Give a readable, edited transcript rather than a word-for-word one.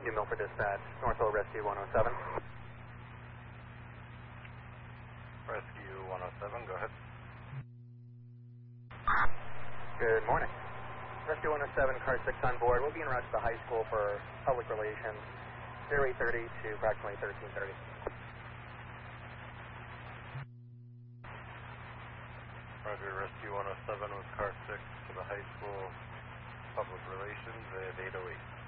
2 Milford Dispatch, Northville Rescue 107. Rescue 107, go ahead. Good morning. Rescue 107, car 6 on board. We'll be en route to the high school for public relations, 0830 to approximately 1330. Roger, Rescue 107 with car 6 to the high school, public relations at 808.